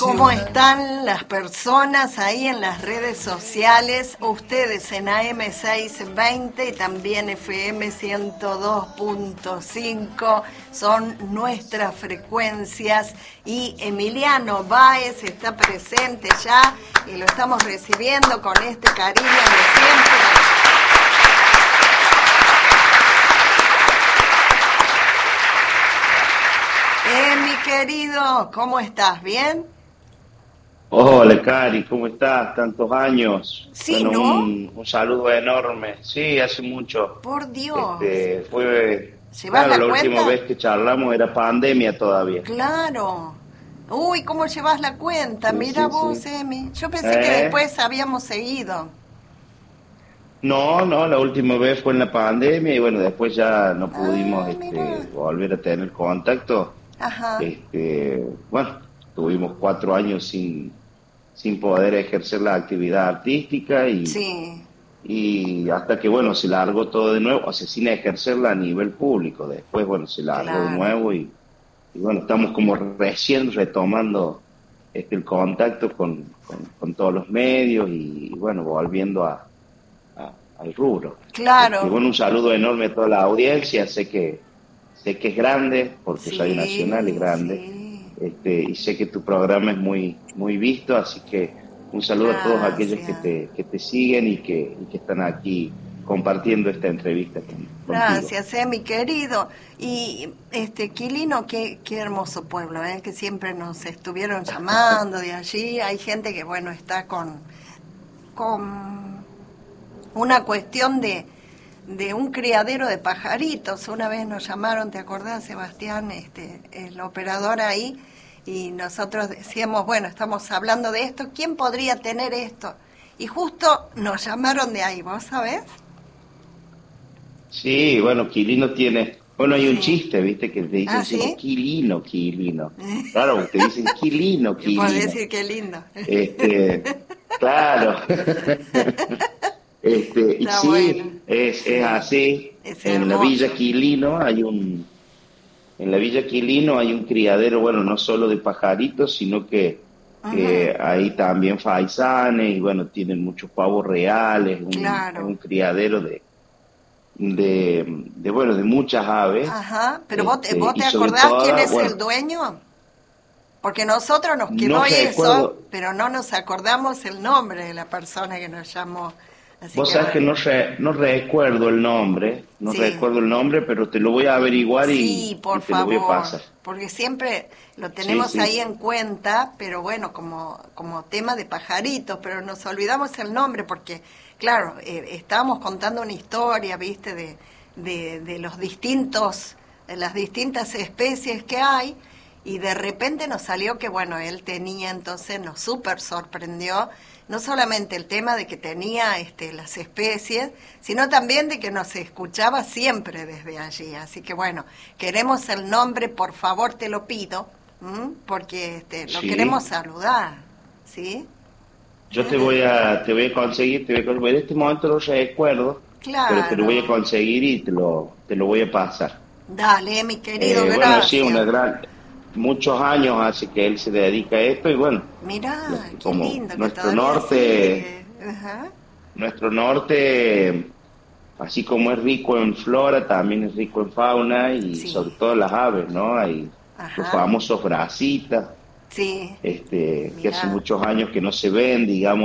¿Cómo están las personas ahí en las redes sociales? Ustedes en AM620 y también FM 102.5 son nuestras frecuencias y Emiliano Báez está presente ya y lo estamos recibiendo con este cariño de siempre. Mi querido, ¿cómo estás? ¿Bien? Hola, Cari, ¿cómo estás? Tantos años. Sí, Bueno, ¿no? un saludo enorme. Sí, hace mucho. Por Dios. ¿Llevas Claro, la la última cuenta? vez que charlamos era pandemia todavía. Claro. Uy, ¿cómo llevas la cuenta? Sí, Mira sí, vos, sí. Emi. Yo pensé que ¿Eh? después habíamos seguido. No, no, la última vez fue en la pandemia y bueno, después ya no pudimos Ah, mira. volver a tener contacto. Ajá. Bueno, tuvimos 4 años sin poder ejercer la actividad artística Sí, y hasta que, bueno, se largó todo de nuevo, o sea, sin ejercerla a nivel público. Después, bueno, se largó de claro. nuevo y bueno, estamos como recién retomando el contacto con todos los medios y, bueno, volviendo al rubro. Claro. Bueno, un saludo enorme a toda la audiencia. Sé que es grande, porque Radio Nacional es Sí, grande, sí. y sé que tu programa es muy, muy visto, así que un saludo a todos aquellos Gracias. que te siguen y que están aquí compartiendo esta entrevista contigo. Gracias, mi querido. Y Quilino, qué hermoso pueblo, que siempre nos estuvieron llamando de allí. Hay gente que, bueno, está con una cuestión de un criadero de pajaritos. Una vez nos llamaron, ¿te acordás, Sebastián, el operador ahí? Y nosotros decíamos, bueno, estamos hablando de esto, ¿quién podría tener esto? Y justo nos llamaron de ahí, ¿vos sabés? Sí, bueno, Quilino tiene, bueno, hay un Sí. chiste, viste, que te ¿Ah, dicen siempre sí? Quilino, Quilino. Claro, te dicen Quilino, Y por Quilino. decir qué lindo. Este, claro. Y Está bueno. sí, es Sí, así. es En la Villa hermoso. Quilino en la Villa Quilino hay un criadero, bueno, no solo de pajaritos, sino Ujú, que hay también faisanes y bueno, tienen muchos pavos reales, es claro. un criadero bueno, de muchas aves, Ajá, pero vos y te sobre acordás quién todo, es el bueno, dueño? Porque nosotros nos no quedó eso, recuerdo. pero no nos acordamos el nombre de la persona que nos llamó. Así Vos que sabés que bueno, no recuerdo el nombre, no sí. recuerdo el nombre, pero te lo voy a averiguar Sí, y por te lo voy a favor, pasar. porque siempre lo Sí, tenemos ahí sí. en cuenta, pero bueno, como tema de pajaritos, pero nos olvidamos el nombre porque, claro, estábamos contando una historia, viste, de los distintos, de las distintas especies que hay, y de repente nos salió que, bueno, él tenía, entonces nos súper sorprendió, no solamente el tema de que tenía las especies, sino también de que nos escuchaba siempre desde allí. Así que bueno, queremos el nombre, por favor te lo pido, porque lo queremos Sí. saludar, ¿sí? Yo te voy a conseguir, en este momento no recuerdo, pero te lo voy a Claro. conseguir y te lo voy a pasar. Dale, mi querido, Bueno, sí, gracias. muchos años hace que él se dedica a esto y bueno, Mirá, qué como lindo que todavía sigue. Ajá. nuestro norte, así como es rico en flora, también es rico en fauna y sobre Sí, todo las aves, ¿no? Hay los ajá. famosos brasitas, Sí, que hace mirá. muchos años que no se ven, digamos.